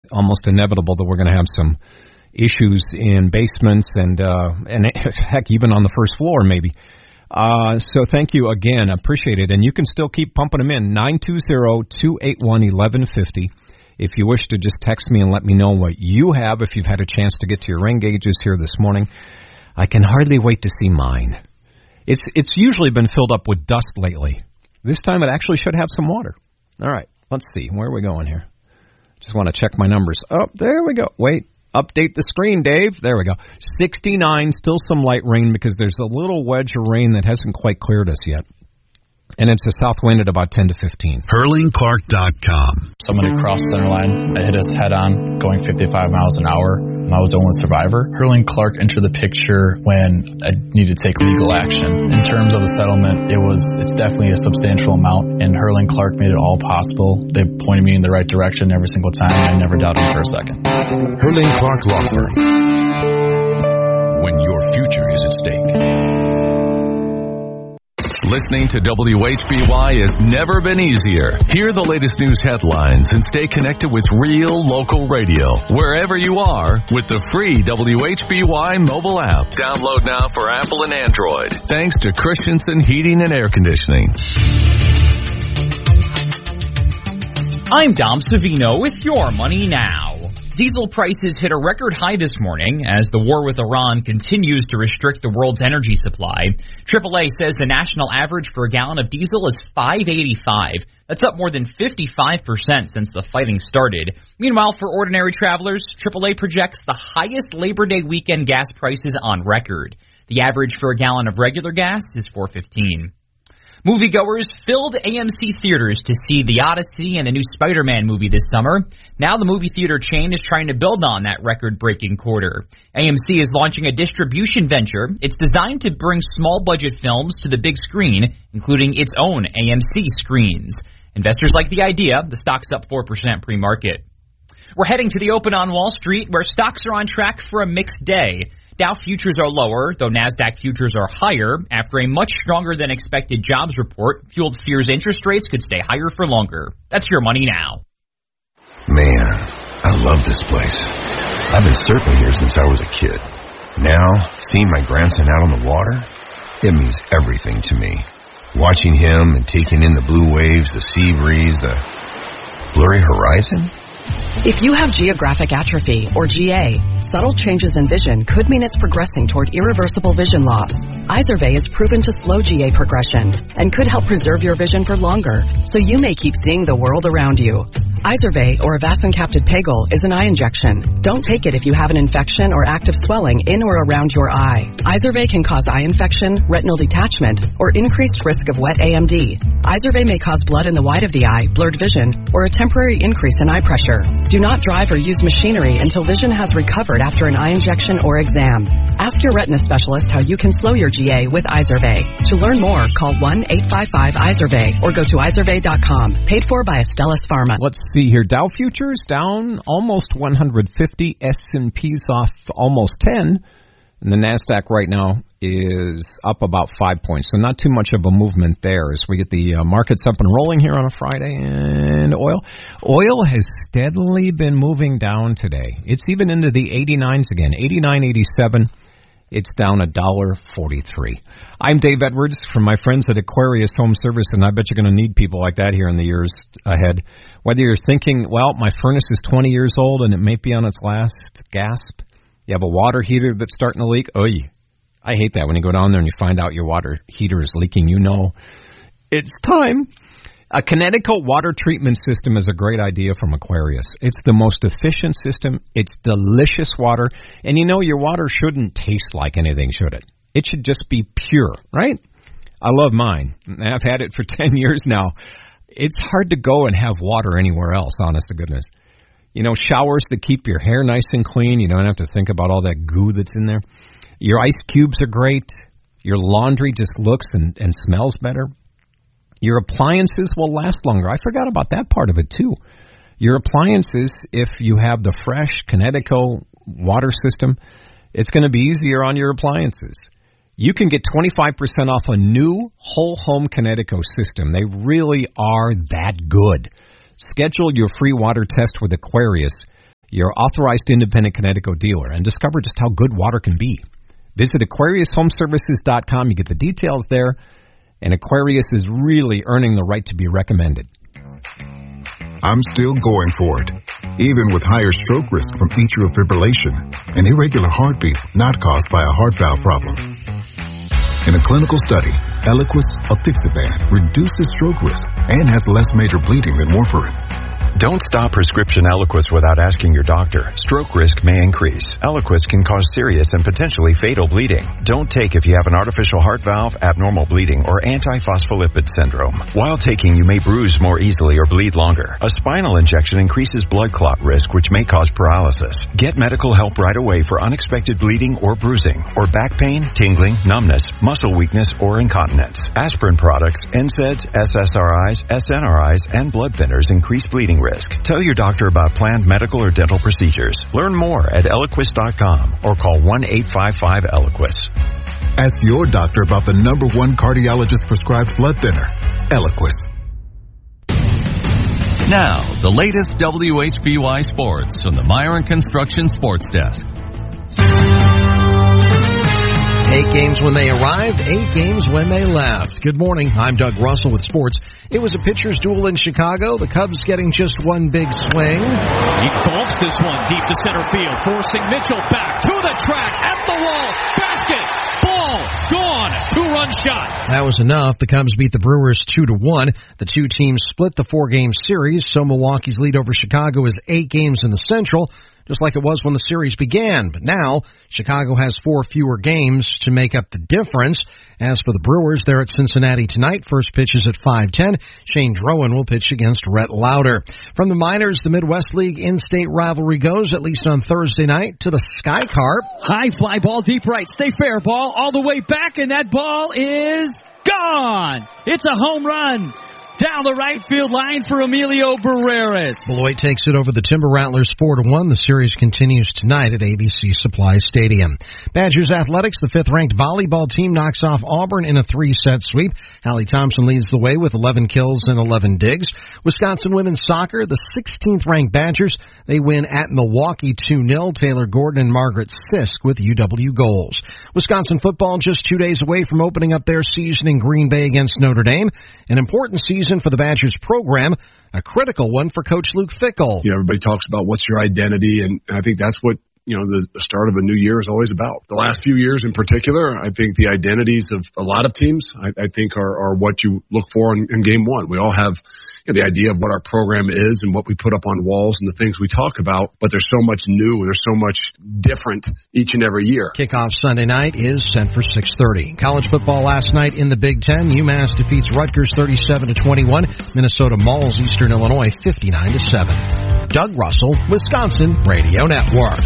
almost inevitable that we're going to have some issues in basements and heck, even on the first floor maybe. So thank you again. Appreciate it. And you can still keep pumping them in. 920-281-1150. If you wish to just text me and let me know what you have, if you've had a chance to get to your rain gauges here this morning. I can hardly wait to see mine. It's usually been filled up with dust lately. This time it actually should have some water. All right, let's see. Where are we going here? Just want to check my numbers. Oh, there we go. Wait, update the screen, Dave. There we go. 69, still some light rain because there's a little wedge of rain that hasn't quite cleared us yet. And it's a south wind at about 10 to 15. HurlingClark.com. Somebody crossed center line. I hit us head on, going 55 miles an hour. I was the only survivor. Hurling Clark entered the picture when I needed to take legal action. In terms of the settlement, it's definitely a substantial amount, and Hurling Clark made it all possible. They pointed me in the right direction every single time, and I never doubted them for a second. Hurling Clark Law Firm. When your future is at stake. Listening to WHBY has never been easier. Hear the latest news headlines and stay connected with real local radio wherever you are with the free WHBY mobile app. Download now for Apple and Android. Thanks to Christensen Heating and Air Conditioning. I'm Dom Savino with Your Money Now. Diesel prices hit a record high this morning as the war with Iran continues to restrict the world's energy supply. AAA says the national average for a gallon of diesel is $5.85. That's up more than 55% since the fighting started. Meanwhile, for ordinary travelers, AAA projects the highest Labor Day weekend gas prices on record. The average for a gallon of regular gas is $4.15. Moviegoers filled AMC theaters to see The Odyssey and the new Spider-Man movie this summer. Now the movie theater chain is trying to build on that record-breaking quarter. AMC is launching a distribution venture. It's designed to bring small-budget films to the big screen, including its own AMC screens. Investors like the idea. The stock's up 4% pre-market. We're heading to the open on Wall Street, where stocks are on track for a mixed day. Dow futures are lower, though NASDAQ futures are higher after a much stronger than expected jobs report fueled fears interest rates could stay higher for longer. That's Your Money Now. Man, I love this place. I've been surfing here since I was a kid. Now, seeing my grandson out on the water, it means everything to me. Watching him and taking in the blue waves, the sea breeze, the blurry horizon. If you have geographic atrophy, or GA, subtle changes in vision could mean it's progressing toward irreversible vision loss. Izervay is proven to slow GA progression and could help preserve your vision for longer, so you may keep seeing the world around you. Izervay, or avacincaptad pegol, is an eye injection. Don't take it if you have an infection or active swelling in or around your eye. Izervay can cause eye infection, retinal detachment, or increased risk of wet AMD. Izervay may cause blood in the white of the eye, blurred vision, or a temporary increase in eye pressure. Do not drive or use machinery until vision has recovered after an eye injection or exam. Ask your retina specialist how you can slow your GA with Izervay. To learn more, call 1-855-IZERVAY or go to izervay.com. Paid for by Astellas Pharma. Let's see here. Dow futures down almost 150. S&P's off almost 10. And the NASDAQ right now is up about 5 points. So not too much of a movement there as we get the markets up and rolling here on a Friday. And oil has steadily been moving down today. It's even into the 89s again. 89.87. It's down $1.43. I'm Dave Edwards from my friends at Aquarius Home Service, and I bet you're going to need people like that here in the years ahead. Whether you're thinking, well, my furnace is 20 years old and it may be on its last gasp. You have a water heater that's starting to leak. Oh, I hate that when you go down there and you find out your water heater is leaking. You know it's time. A Connecticut water treatment system is a great idea from Aquarius. It's the most efficient system. It's delicious water. And you know your water shouldn't taste like anything, should it? It should just be pure, right? I love mine. I've had it for 10 years now. It's hard to go and have water anywhere else, honest to goodness. You know, showers that keep your hair nice and clean. You don't have to think about all that goo that's in there. Your ice cubes are great. Your laundry just looks and smells better. Your appliances will last longer. I forgot about that part of it, too. Your appliances, if you have the fresh Connecticut water system, it's going to be easier on your appliances. You can get 25% off a new whole home Connecticut system. They really are that good. Schedule your free water test with Aquarius your authorized independent Connecticut dealer, and discover just how good water can be. Visit AquariusHomeservices.com. You get the details there, and Aquarius is really earning the right to be recommended. I'm still going for it, even with higher stroke risk from atrial fibrillation, an irregular heartbeat not caused by a heart valve problem. In a clinical study, Eliquis apixaban reduces stroke risk and has less major bleeding than warfarin. Don't stop prescription Eliquis without asking your doctor. Stroke risk may increase. Eliquis can cause serious and potentially fatal bleeding. Don't take if you have an artificial heart valve, abnormal bleeding, or antiphospholipid syndrome. While taking, you may bruise more easily or bleed longer. A spinal injection increases blood clot risk, which may cause paralysis. Get medical help right away for unexpected bleeding or bruising, or back pain, tingling, numbness, muscle weakness, or incontinence. Aspirin products, NSAIDs, SSRIs, SNRIs, and blood thinners increase bleeding risk. Tell your doctor about planned medical or dental procedures. Learn more at Eliquis.com or call 1-855-ELIQUIS. Ask your doctor about the #1 cardiologist-prescribed blood thinner, Eliquis. Now, the latest WHBY sports from the Myron Construction Sports Desk. 8 games when they arrived, 8 games when they left. Good morning, I'm Doug Russell with sports. It was a pitcher's duel in Chicago, the Cubs getting just one big swing. He golfs this one deep to center field, forcing Mitchell back to the track, at the wall, basket, ball, gone, 2-run shot. That was enough. The Cubs beat the Brewers 2-1. The two teams split the 4-game series, so Milwaukee's lead over Chicago is 8 games in the Central, just like it was when the series began. But now, Chicago has 4 fewer games to make up the difference. As for the Brewers, they're at Cincinnati tonight. First pitch is at 5:10. Shane Drowan will pitch against Rhett Lauder. From the minors, the Midwest League in-state rivalry goes, at least on Thursday night, to the Sky Carp. High fly ball, deep right, stay fair ball, all the way back, and that ball is gone. It's a home run. Down the right field line for Emilio Barreras. Beloit takes it over the Timber Rattlers 4-1. The series continues tonight at ABC Supply Stadium. Badgers Athletics, the 5th-ranked volleyball team, knocks off Auburn in a 3-set sweep. Hallie Thompson leads the way with 11 kills and 11 digs. Wisconsin women's soccer, the 16th-ranked Badgers, they win at Milwaukee 2-0. Taylor Gordon and Margaret Sisk with UW goals. Wisconsin football just 2 days away from opening up their season in Green Bay against Notre Dame. An important season for the Badgers program, a critical one for Coach Luke Fickell. Everybody talks about what's your identity, and I think that's what the start of a new year is always about. The last few years in particular, I think the identities of a lot of teams, I think are what you look for in game one. We all have the idea of what our program is and what we put up on walls and the things we talk about, but there's so much new and there's so much different each and every year. Kickoff Sunday night is set for 6:30. College football last night in the Big Ten. UMass defeats Rutgers 37-21. Minnesota mauls Eastern Illinois 59-7. Doug Russell, Wisconsin Radio Network.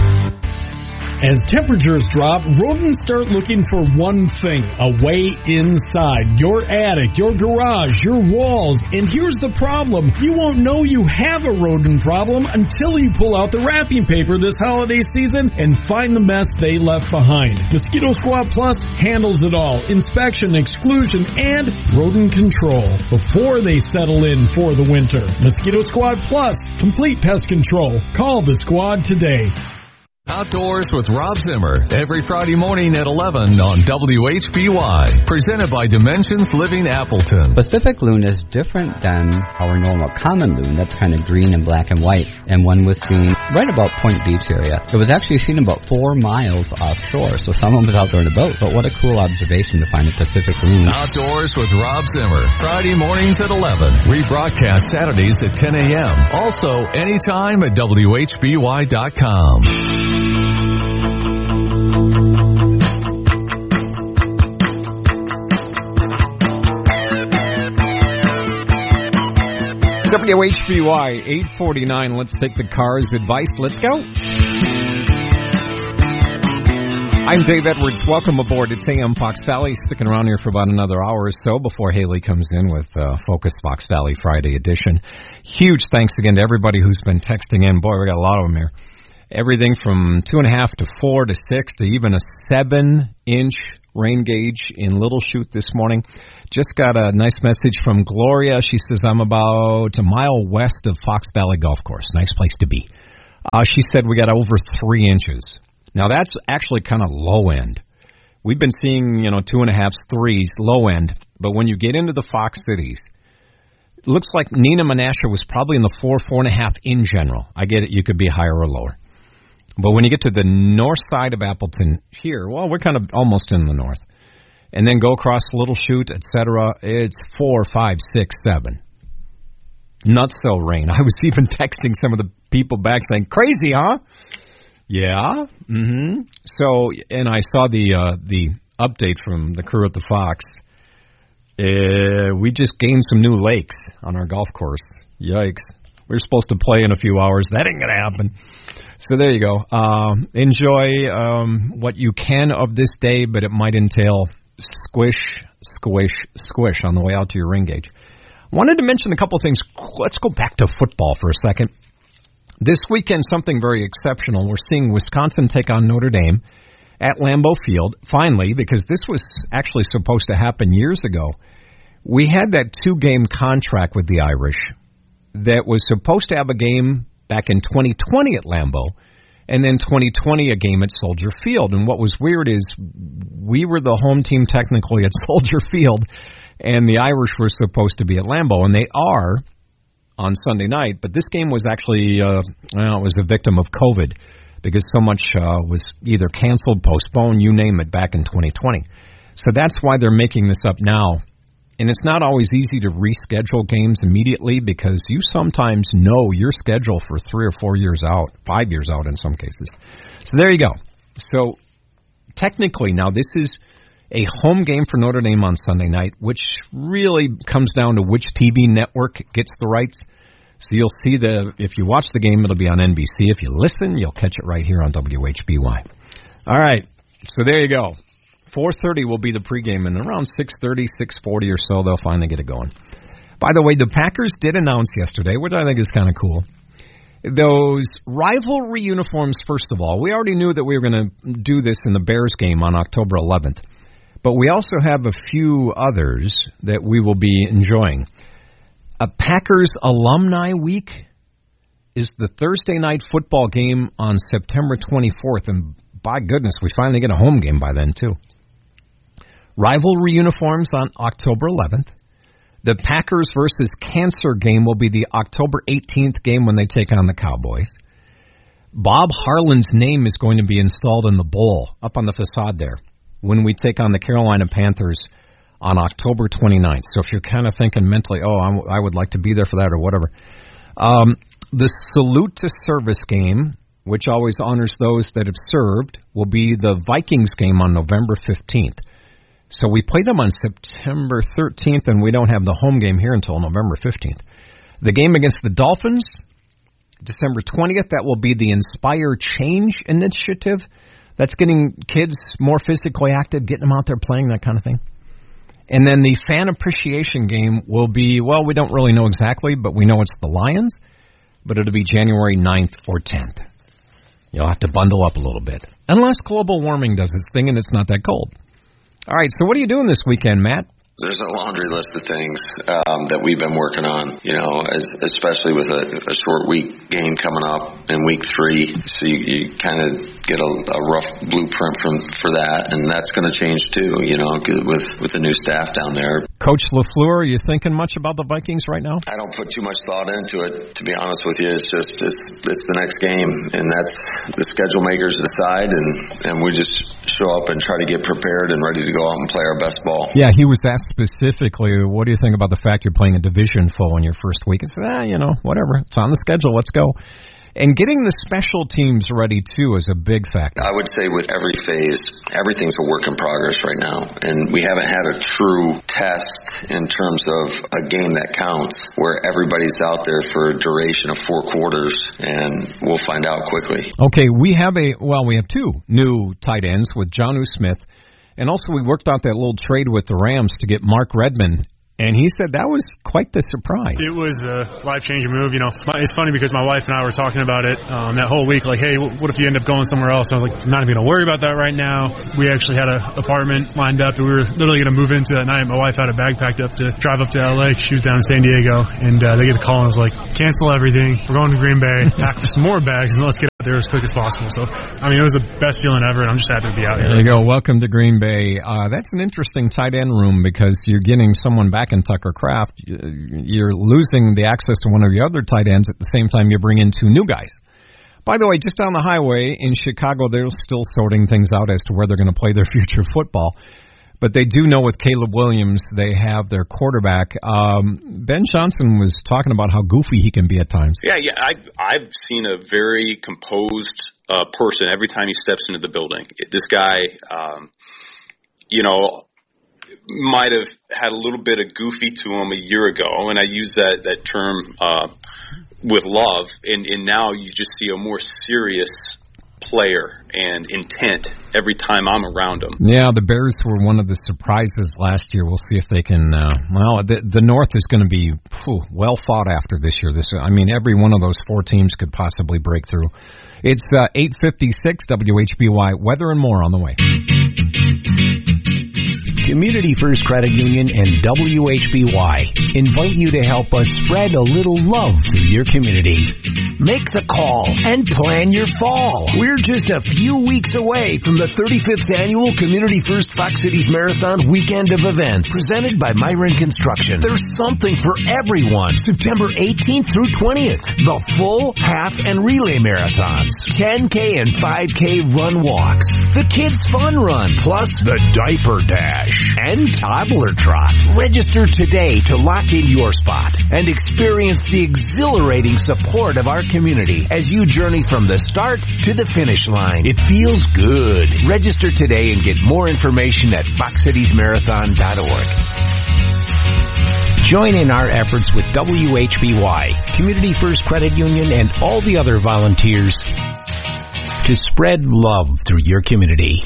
As temperatures drop, rodents start looking for one thing, a way inside. Your attic, your garage, your walls. And here's the problem. You won't know you have a rodent problem until you pull out the wrapping paper this holiday season and find the mess they left behind. Mosquito Squad Plus handles it all. Inspection, exclusion, and rodent control before they settle in for the winter. Mosquito Squad Plus, complete pest control. Call the squad today. Outdoors with Rob Zimmer, every Friday morning at 11 on WHBY. Presented by Dimensions Living Appleton. Pacific loon is different than our normal common loon. That's kind of green and black and white. And one was seen right about Point Beach area. It was actually seen about 4 miles offshore, so someone was out there in a boat. But what a cool observation to find a Pacific loon. Outdoors with Rob Zimmer, Friday mornings at 11. Rebroadcast Saturdays at 10 a.m. Also, anytime at WHBY.com. WHBY 849. Let's take the car's advice. Let's go. I'm Dave Edwards. Welcome aboard. It's AM Fox Valley. Sticking around here for about another hour or so before Haley comes in with Focus Fox Valley Friday edition. Huge thanks again to everybody who's been texting in. Boy, we got a lot of them here. Everything from 2.5 to 4 to 6 to even a 7-inch rain gauge in Little Chute this morning. Just got a nice message from Gloria. She says, I'm about a mile west of Fox Valley Golf Course. Nice place to be. She said we got over 3 inches. Now, that's actually kind of low end. We've been seeing, 2.5s, 3s, low end. But when you get into the Fox cities, it looks like Neenah Menasha was probably in the 4.5 in general. I get it. You could be higher or lower. But when you get to the north side of Appleton here, well, we're kind of almost in the north. And then go across Little Chute, etc. It's 4, 5, 6, 7. Not so rain. I was even texting some of the people back saying, crazy, huh? Yeah. Mm-hmm. So, and I saw the update from the crew at the Fox. We just gained some new lakes on our golf course. Yikes. We were supposed to play in a few hours. That ain't going to happen. So there you go. Enjoy what you can of this day, but it might entail squish, squish, squish on the way out to your ring gauge. Wanted to mention a couple of things. Let's go back to football for a second. This weekend, something very exceptional. We're seeing Wisconsin take on Notre Dame at Lambeau Field, finally, because this was actually supposed to happen years ago. We had that 2-game contract with the Irish that was supposed to have a game back in 2020 at Lambeau, and then 2020 a game at Soldier Field. And what was weird is we were the home team technically at Soldier Field, and the Irish were supposed to be at Lambeau, and they are on Sunday night. But this game was actually, it was a victim of COVID because so much was either canceled, postponed, you name it, back in 2020. So that's why they're making this up now. And it's not always easy to reschedule games immediately because you sometimes know your schedule for 3 or 4 years out, 5 years out in some cases. So there you go. So technically now this is a home game for Notre Dame on Sunday night, which really comes down to which TV network gets the rights. So you'll see if you watch the game, it'll be on NBC. If you listen, you'll catch it right here on WHBY. All right. So there you go. 4:30 will be the pregame, and around 6:30, 6:40 or so, they'll finally get it going. By the way, the Packers did announce yesterday, which I think is kind of cool, those rivalry uniforms, first of all. We already knew that we were going to do this in the Bears game on October 11th, but we also have a few others that we will be enjoying. A Packers Alumni Week is the Thursday night football game on September 24th, and by goodness, we finally get a home game by then, too. Rivalry uniforms on October 11th. The Packers versus Cancer game will be the October 18th game when they take on the Cowboys. Bob Harlan's name is going to be installed in the bowl up on the facade there when we take on the Carolina Panthers on October 29th. So if you're kind of thinking mentally, I would like to be there for that or whatever. The Salute to Service game, which always honors those that have served, will be the Vikings game on November 15th. So we play them on September 13th, and we don't have the home game here until November 15th. The game against the Dolphins, December 20th, that will be the Inspire Change initiative. That's getting kids more physically active, getting them out there playing, that kind of thing. And then the Fan Appreciation game will be, well, we don't really know exactly, but we know it's the Lions, but it'll be January 9th or 10th. You'll have to bundle up a little bit, unless global warming does its thing and it's not that cold. All right, so what are you doing this weekend, Matt? There's a laundry list of things that we've been working on, especially with a short week game coming up in week 3. So you kind of get a rough blueprint for that, and that's going to change too, with the new staff down there. Coach LaFleur, are you thinking much about the Vikings right now? I don't put too much thought into it, to be honest with you. It's the next game, and that's the schedule makers decide, and we just show up and try to get prepared and ready to go out and play our best ball. Yeah, he was asked specifically, what do you think about the fact you're playing a division foe in your first week? I said, whatever. It's on the schedule. Let's go. And getting the special teams ready, too, is a big factor. I would say with every phase, everything's a work in progress right now. And we haven't had a true test in terms of a game that counts, where everybody's out there for a duration of 4 quarters, and we'll find out quickly. Okay, we have 2 new tight ends with Jonnu Smith. And also we worked out that little trade with the Rams to get Mark Redmond And he said that was quite the surprise. It was a life-changing move. You know, it's funny because my wife and I were talking about it that whole week, like, hey, what if you end up going somewhere else? And I was like, I'm not even going to worry about that right now. We actually had an apartment lined up that we were literally going to move into that night. My wife had a bag packed up to drive up to L.A. She was down in San Diego, and they get a call and was like, cancel everything. We're going to Green Bay. Pack for some more bags, and let's get out there as quick as possible. So, I mean, it was the best feeling ever, and I'm just happy to be out here. There you go. Welcome to Green Bay. That's an interesting tight end room because you're getting someone back in Tucker Kraft. You're losing the access to one of your other tight ends at the same time you bring in two new guys. By the way, just down the highway in Chicago, they're still sorting things out as to where they're going to play their future football. But they do know with Caleb Williams, they have their quarterback. Ben Johnson was talking about how goofy he can be at times. Yeah. I've seen a very composed person every time he steps into the building. This guy, might have had a little bit of goofy to him a year ago, and I use that term with love, and now you just see a more serious player and intent every time I'm around him. Yeah, the Bears were one of the surprises last year. We'll see if they can, the North is going to be well fought after this year. Every one of those four teams could possibly break through. It's 8:56 WHBY, weather and more on the way. Community First Credit Union and WHBY invite you to help us spread a little love through your community. Make the call and plan your fall. We're just a few weeks away from the 35th Annual Community First Fox Cities Marathon weekend of events presented by Myron Construction. There's something for everyone. September 18th through 20th. The full, half, and relay marathons. 10K and 5K run walks. The Kids Fun Run. Plus the Diaper Dash. And Toddler Trot. Register today to lock in your spot and experience the exhilarating support of our community as you journey from the start to the finish line. It feels good. Register today and get more information at foxcitiesmarathon.org. Join in our efforts with WHBY, Community First Credit Union, and all the other volunteers to spread love through your community.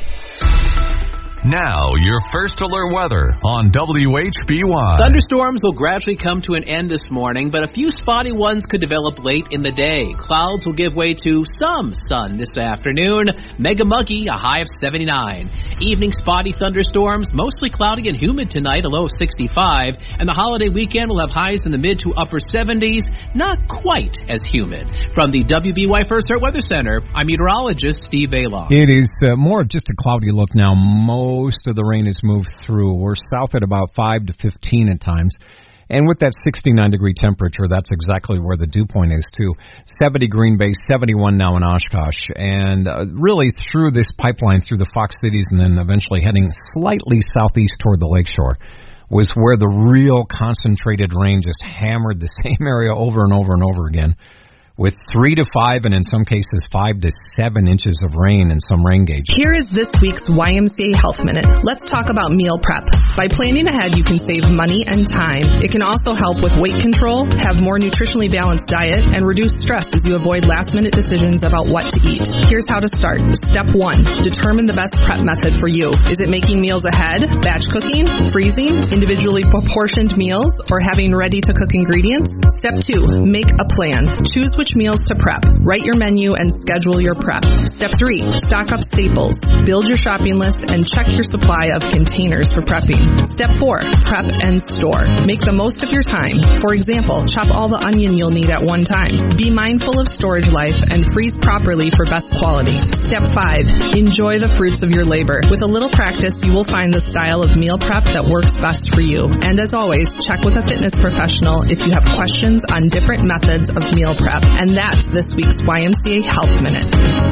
Now, your first alert weather on WHBY. Thunderstorms will gradually come to an end this morning, but a few spotty ones could develop late in the day. Clouds will give way to some sun this afternoon. Mega muggy, a high of 79. Evening spotty thunderstorms, mostly cloudy and humid tonight, a low of 65. And the holiday weekend will have highs in the mid to upper 70s, not quite as humid. From the WBY First Alert Weather Center, I'm meteorologist Steve Vailoff. It is more of just a cloudy look now. Most of the rain has moved through. We're south at about 5 to 15 at times. And with that 69-degree temperature, that's exactly where the dew point is, too. 70 Green Bay, 71 now in Oshkosh. And really through this pipeline, through the Fox Cities, and then eventually heading slightly southeast toward the lakeshore, was where the real concentrated rain just hammered the same area over and over and over again, with 3 to 5 and in some cases 5 to 7 inches of rain in some rain gauges. Here is this week's YMCA Health Minute. Let's talk about meal prep. By planning ahead, you can save money and time. It can also help with weight control, have more nutritionally balanced diet, and reduce stress as you avoid last-minute decisions about what to eat. Here's how to start. Step 1. Determine the best prep method for you. Is it making meals ahead, batch cooking, freezing, individually proportioned meals, or having ready-to-cook ingredients? Step 2. Make a plan. Choose which meals to prep. Write your menu and schedule your prep. Step 3. Stock up staples. Build your shopping list and check your supply of containers for prepping. Step 4. Prep and store. Make the most of your time. For example, chop all the onion you'll need at one time. Be mindful of storage life and freeze properly for best quality. Step 5. Enjoy the fruits of your labor. With a little practice, you will find the style of meal prep that works best for you. And as always, check with a fitness professional if you have questions on different methods of meal prep. And that's this week's YMCA Health Minute.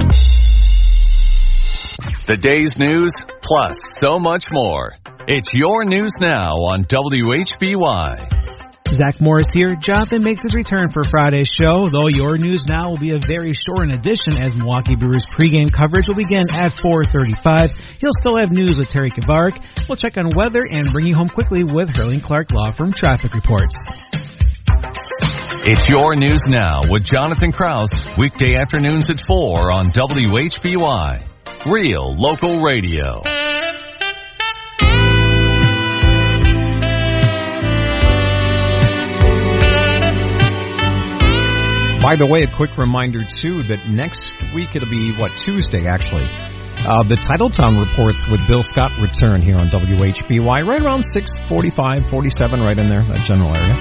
The day's news, plus so much more. It's your news now on WHBY. Zach Morris here. Jonathan makes his return for Friday's show, though your news now will be a very short edition as Milwaukee Brewers pregame coverage will begin at 4:35. He'll still have news with Terry Kavarik. We'll check on weather and bring you home quickly with Hurling Clark Law Firm traffic reports. It's your news now with Jonathan Krause, weekday afternoons at 4 on WHBY. Real local radio. By the way, a quick reminder, too, that next week it'll be, Tuesday, actually. The Titletown reports with Bill Scott return here on WHBY, right around 6:45, 47, right in there, that general area.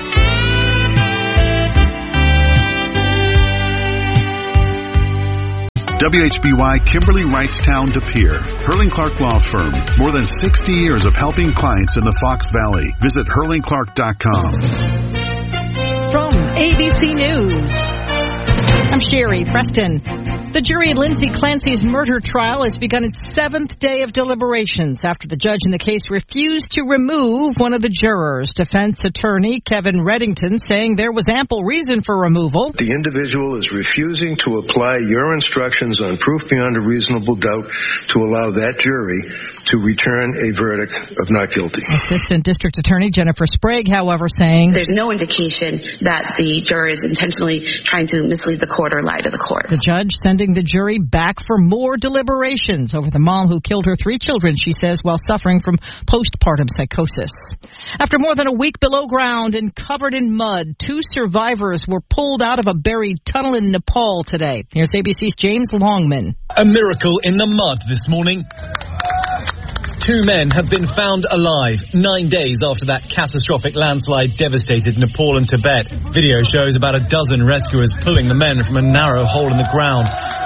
WHBY Kimberly Wrightstown De Pere. Hurling Clark Law Firm. More than 60 years of helping clients in the Fox Valley. Visit hurlingclark.com. From ABC News, I'm Sherry Preston. The jury in Lindsay Clancy's murder trial has begun its 7th day of deliberations after the judge in the case refused to remove one of the jurors. Defense attorney Kevin Reddington saying there was ample reason for removal. The individual is refusing to apply your instructions on proof beyond a reasonable doubt to allow that jury to return a verdict of not guilty. Assistant District Attorney Jennifer Sprague, however, saying there's no indication that the juror is intentionally trying to mislead the court or lie to the court. The judge sending the jury back for more deliberations over the mom who killed her 3 children, she says, while suffering from postpartum psychosis. After more than a week below ground and covered in mud, 2 survivors were pulled out of a buried tunnel in Nepal today. Here's ABC's James Longman. A miracle in the mud this morning. 2 men have been found alive 9 days after that catastrophic landslide devastated Nepal and Tibet. Video shows about a dozen rescuers pulling the men from a narrow hole in the ground.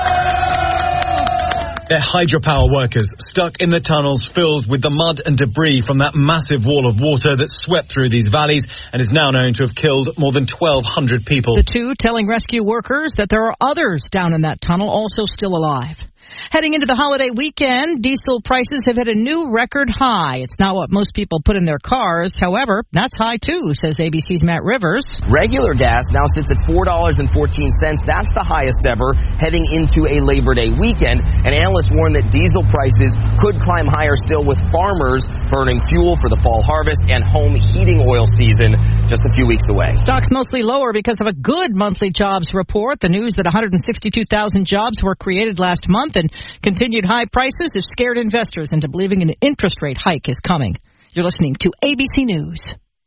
They're hydropower workers stuck in the tunnels filled with the mud and debris from that massive wall of water that swept through these valleys and is now known to have killed more than 1,200 people. The 2 telling rescue workers that there are others down in that tunnel also still alive. Heading into the holiday weekend, diesel prices have hit a new record high. It's not what most people put in their cars. However, that's high too, says ABC's Matt Rivers. Regular gas now sits at $4.14. That's the highest ever heading into a Labor Day weekend. And analysts warn that diesel prices could climb higher still with farmers burning fuel for the fall harvest and home heating oil season just a few weeks away. Stocks mostly lower because of a good monthly jobs report. The news that 162,000 jobs were created last month and continued high prices have scared investors into believing an interest rate hike is coming. You're listening to ABC News.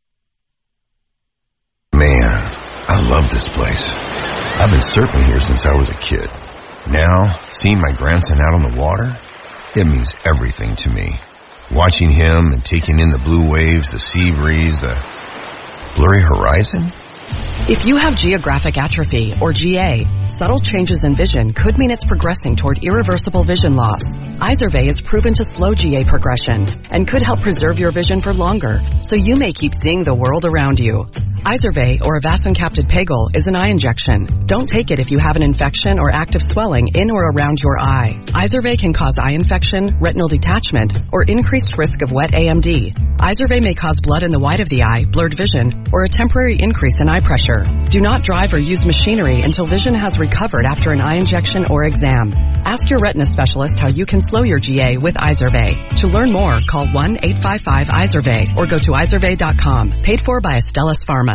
Man, I love this place. I've been surfing here since I was a kid. Now, seeing my grandson out on the water, it means everything to me. Watching him and taking in the blue waves, the sea breeze, the blurry horizon. If you have geographic atrophy, or GA, subtle changes in vision could mean it's progressing toward irreversible vision loss. Izervay is proven to slow GA progression and could help preserve your vision for longer, so you may keep seeing the world around you. Izervay, or avacincaptad pegol, is an eye injection. Don't take it if you have an infection or active swelling in or around your eye. Izervay can cause eye infection, retinal detachment, or increased risk of wet AMD. Izervay may cause blood in the white of the eye, blurred vision, or a temporary increase in eye pressure. Do not drive or use machinery until vision has recovered after an eye injection or exam. Ask your retina specialist how you can slow your GA with Izervay. To learn more, call 1-855-IZERVAY or go to izervay.com. Paid for by Astellas Pharma.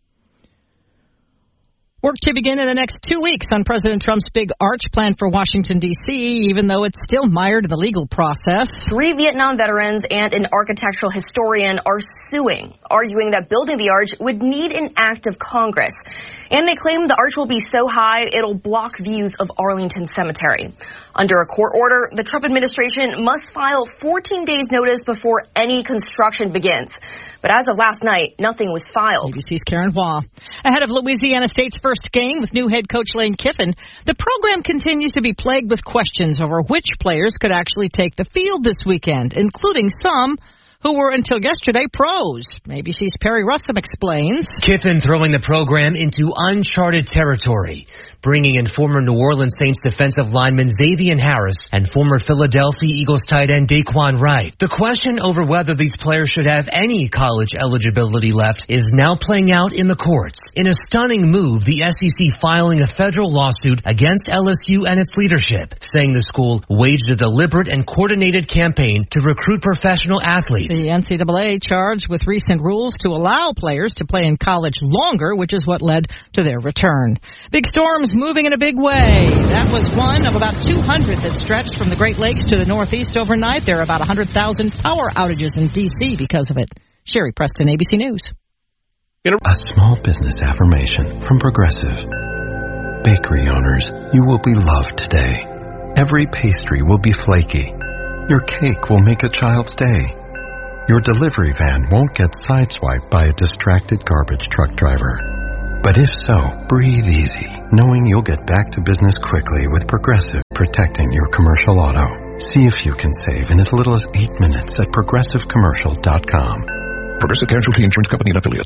Work to begin in the next 2 weeks on President Trump's big arch plan for Washington, D.C., even though it's still mired in the legal process. 3 Vietnam veterans and an architectural historian are suing, arguing that building the arch would need an act of Congress. And they claim the arch will be so high it'll block views of Arlington Cemetery. Under a court order, the Trump administration must file 14 days notice before any construction begins. But as of last night, nothing was filed. ABC's Karen Hua. Ahead of Louisiana State's first game with new head coach Lane Kiffin, the program continues to be plagued with questions over which players could actually take the field this weekend, including some who were until yesterday pros. ABC's Perry Russum explains. Kiffin throwing the program into uncharted territory, bringing in former New Orleans Saints defensive lineman Xavier Harris and former Philadelphia Eagles tight end Daquan Wright. The question over whether these players should have any college eligibility left is now playing out in the courts. In a stunning move, the SEC filing a federal lawsuit against LSU and its leadership, saying the school waged a deliberate and coordinated campaign to recruit professional athletes. The NCAA charged with recent rules to allow players to play in college longer, which is what led to their return. Big storms moving in a big way. That was one of about 200 that stretched from the Great Lakes to the Northeast overnight. There are about 100,000 power outages in D.C. because of it. Sherry Preston, ABC News. A small business affirmation from Progressive. Bakery owners, you will be loved today. Every pastry will be flaky. Your cake will make a child's day. Your delivery van won't get sideswiped by a distracted garbage truck driver. But if so, breathe easy, knowing you'll get back to business quickly with Progressive protecting your commercial auto. See if you can save in as little as 8 minutes at ProgressiveCommercial.com. Progressive Casualty Insurance Company and Affiliates.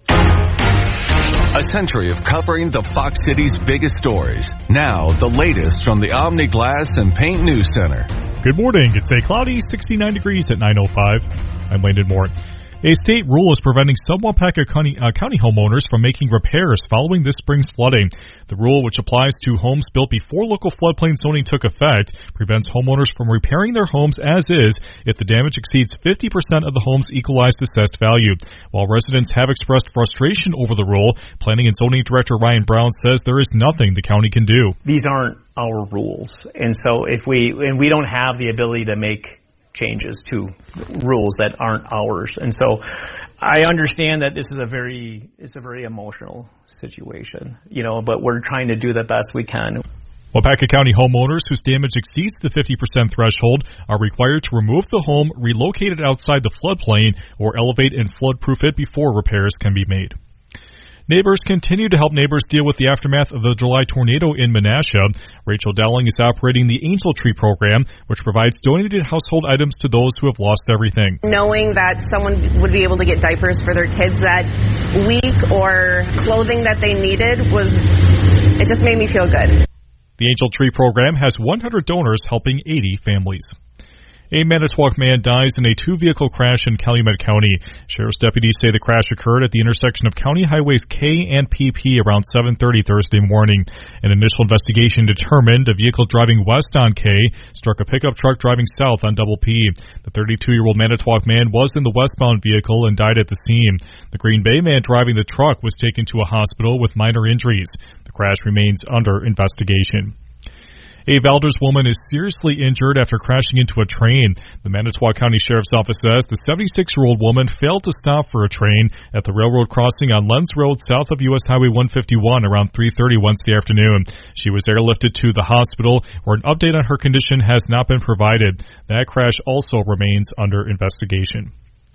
A century of covering the Fox City's biggest stories. Now, the latest from the Omni Glass and Paint News Center. Good morning. It's a cloudy 69 degrees at 9:05. I'm Landon Moore. A state rule is preventing some Waupaca County homeowners from making repairs following this spring's flooding. The rule, which applies to homes built before local floodplain zoning took effect, prevents homeowners from repairing their homes as is if the damage exceeds 50% of the home's equalized assessed value. While residents have expressed frustration over the rule, Planning and Zoning Director Ryan Brown says there is nothing the county can do. These aren't our rules, and so we don't have the ability to make changes to rules that aren't ours. And so I understand that this is a very emotional situation, but we're trying to do the best we can. Waupaca County homeowners whose damage exceeds the 50% threshold are required to remove the home, relocate it outside the floodplain, or elevate and floodproof it before repairs can be made. Neighbors continue to help neighbors deal with the aftermath of the July tornado in Menasha. Rachel Dowling is operating the Angel Tree program, which provides donated household items to those who have lost everything. Knowing that someone would be able to get diapers for their kids that week or clothing that they needed it just made me feel good. The Angel Tree program has 100 donors helping 80 families. A Manitowoc man dies in a two-vehicle crash in Calumet County. Sheriff's deputies say the crash occurred at the intersection of County Highways K and PP around 7:30 Thursday morning. An initial investigation determined a vehicle driving west on K struck a pickup truck driving south on Double P. The 32-year-old Manitowoc man was in the westbound vehicle and died at the scene. The Green Bay man driving the truck was taken to a hospital with minor injuries. The crash remains under investigation. A Valdez woman is seriously injured after crashing into a train. The Manitowoc County Sheriff's Office says the 76-year-old woman failed to stop for a train at the railroad crossing on Lenz Road south of U.S. Highway 151 around 3:30 Wednesday afternoon. She was airlifted to the hospital, where an update on her condition has not been provided. That crash also remains under investigation.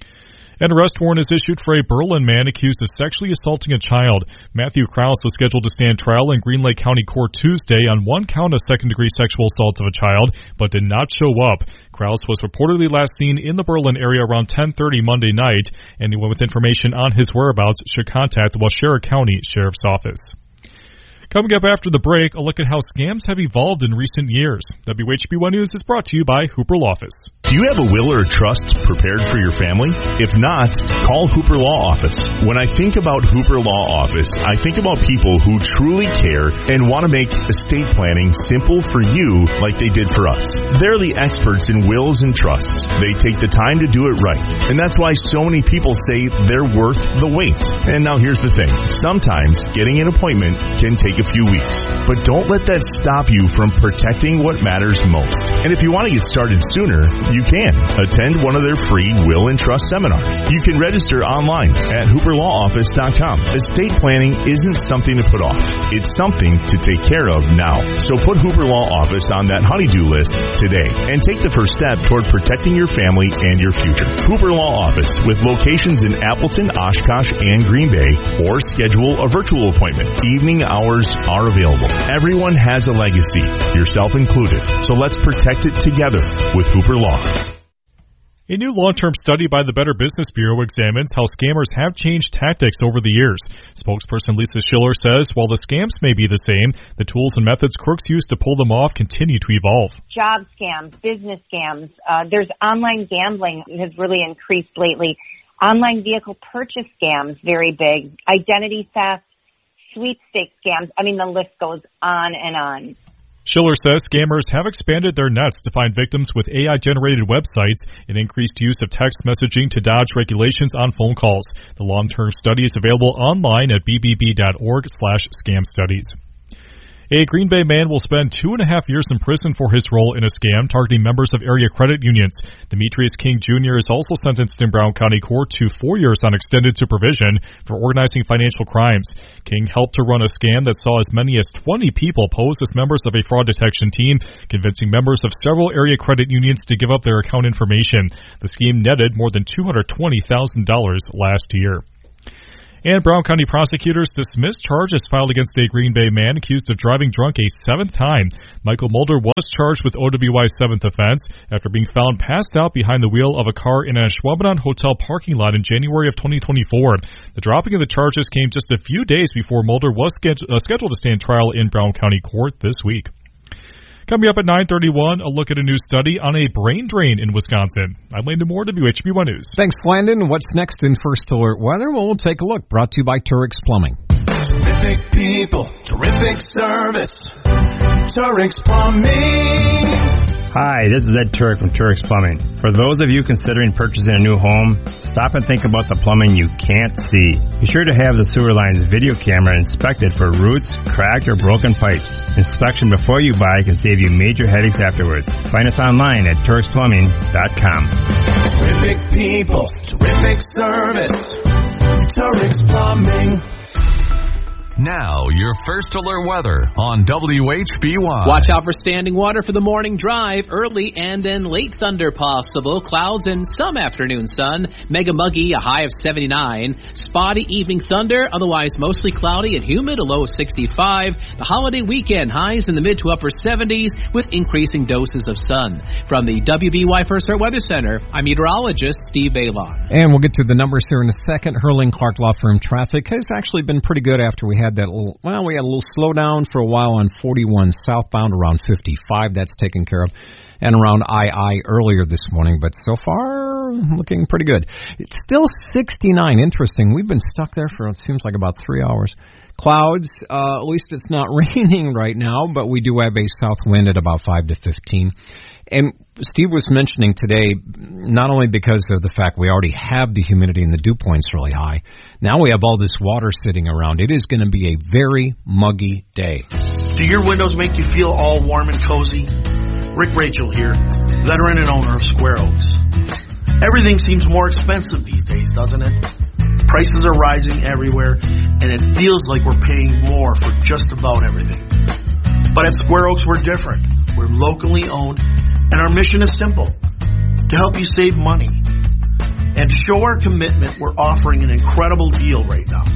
An arrest warrant is issued for a Berlin man accused of sexually assaulting a child. Matthew Krause was scheduled to stand trial in Green Lake County Court Tuesday on one count of second-degree sexual assault of a child, but did not show up. Krause was reportedly last seen in the Berlin area around 10:30 Monday night. Anyone with information on his whereabouts should contact the Waushara County Sheriff's Office. Coming up after the break, a look at how scams have evolved in recent years. WHB1 News is brought to you by Hooper Law Office. Do you have a will or trust prepared for your family? If not, call Hooper Law Office. When I think about Hooper Law Office, I think about people who truly care and want to make estate planning simple for you like they did for us. They're the experts in wills and trusts. They take the time to do it right. And that's why so many people say they're worth the wait. And now here's the thing. Sometimes getting an appointment can take a few weeks. But don't let that stop you from protecting what matters most. And if you want to get started sooner, you can. Attend one of their free will and trust seminars. You can register online at hooperlawoffice.com. Estate planning isn't something to put off. It's something to take care of now. So put Hooper Law Office on that honey-do list today and take the first step toward protecting your family and your future. Hooper Law Office with locations in Appleton, Oshkosh, and Green Bay, or schedule a virtual appointment. Evening hours are available. Everyone has a legacy, yourself included. So let's protect it together with Hooper Law. A new long-term study by the Better Business Bureau examines how scammers have changed tactics over the years. Spokesperson Lisa Schiller says while the scams may be the same, the tools and methods crooks use to pull them off continue to evolve. Job scams, business scams, there's online gambling has really increased lately. Online vehicle purchase scams, very big. Identity theft, sweepstakes scams. I mean, the list goes on and on. Schiller says scammers have expanded their nets to find victims with AI-generated websites and increased use of text messaging to dodge regulations on phone calls. The long-term study is available online at bbb.org/scamstudies. A Green Bay man will spend 2.5 years in prison for his role in a scam targeting members of area credit unions. Demetrius King Jr. is also sentenced in Brown County Court to 4 years on extended supervision for organizing financial crimes. King helped to run a scam that saw as many as 20 people pose as members of a fraud detection team, convincing members of several area credit unions to give up their account information. The scheme netted more than $220,000 last year. And Brown County prosecutors dismissed charges filed against a Green Bay man accused of driving drunk a 7th time. Michael Mulder was charged with OWI's 7th offense after being found passed out behind the wheel of a car in a Schwabenau Hotel parking lot in January of 2024. The dropping of the charges came just a few days before Mulder was scheduled to stand trial in Brown County Court this week. Coming up at 9:31, a look at a new study on a brain drain in Wisconsin. I'm Landon Moore, WHB1 News. Thanks, Landon. What's next in First Alert Weather? Well, we'll take a look. Brought to you by Turix Plumbing. Terrific people, terrific service. Turix Plumbing. Hi, this is Ed Turek from Turix Plumbing. For those of you considering purchasing a new home, stop and think about the plumbing you can't see. Be sure to have the sewer line's video camera inspected for roots, cracked, or broken pipes. Inspection before you buy can save you major headaches afterwards. Find us online at TurixPlumbing.com. Terrific people, terrific service. Turix Plumbing. Now, your First Alert weather on WHBY. Watch out for standing water for the morning drive. Early and then late thunder possible. Clouds and some afternoon sun. Mega muggy, a high of 79. Spotty evening thunder, otherwise mostly cloudy and humid, a low of 65. The holiday weekend, highs in the mid to upper 70s with increasing doses of sun. From the WBY First Alert Weather Center, I'm meteorologist Steve Baylon. And we'll get to the numbers here in a second. Hurling Clark Law Firm traffic has actually been pretty good after we had that we had a little slowdown for a while on 41 southbound around 55. That's taken care of. And around II earlier this morning, but so far looking pretty good. It's still 69. Interesting. We've been stuck there for, it seems like, about 3 hours. Clouds, at least it's not raining right now, but we do have a south wind at about 5 to 15. And Steve was mentioning today, not only because of the fact we already have the humidity and the dew point's really high, now we have all this water sitting around. It is going to be a very muggy day. Do your windows make you feel all warm and cozy? Rick Rachel here, veteran and owner of Square Oaks. Everything seems more expensive these days, doesn't it? Prices are rising everywhere, and it feels like we're paying more for just about everything. But at Square Oaks, we're different. We're locally owned, and our mission is simple: to help you save money. And to show our commitment, we're offering an incredible deal right now.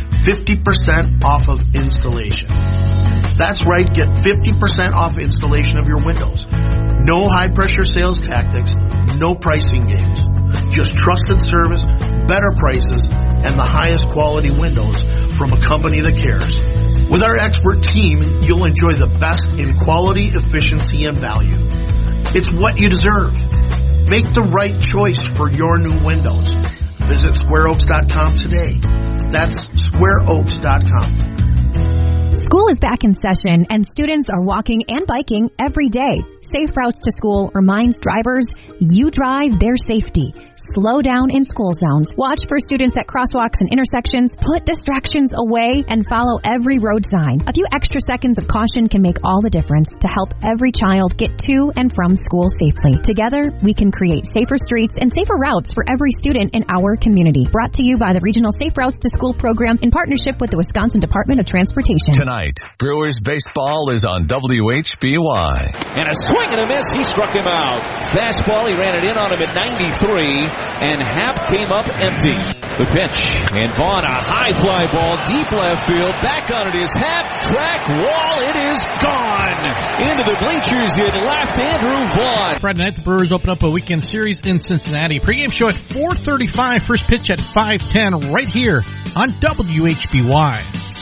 50% off of installation. That's right, get 50% off installation of your windows. No high-pressure sales tactics, no pricing games. Just trusted service, better prices, and the highest quality windows from a company that cares. With our expert team, you'll enjoy the best in quality, efficiency, and value. It's what you deserve. Make the right choice for your new windows. Visit SquareOaks.com today. That's SquareOaks.com. School is back in session, and students are walking and biking every day. Safe Routes to School reminds drivers, you drive their safety. Slow down in school zones. Watch for students at crosswalks and intersections. Put distractions away and follow every road sign. A few extra seconds of caution can make all the difference to help every child get to and from school safely. Together, we can create safer streets and safer routes for every student in our community. Brought to you by the Regional Safe Routes to School program in partnership with the Wisconsin Department of Transportation. Tonight, Brewers baseball is on WHBY. And a swing and a miss. He struck him out. Fastball. He ran it in on him at 93. And Happ came up empty. The pitch. And Vaughn, a high fly ball, deep left field. Back on it is Happ. Track wall. It is gone. Into the bleachers it left Andrew Vaughn. Friday night, the Brewers open up a weekend series in Cincinnati. Pregame show at 4:35. First pitch at 5:10 right here on WHBY.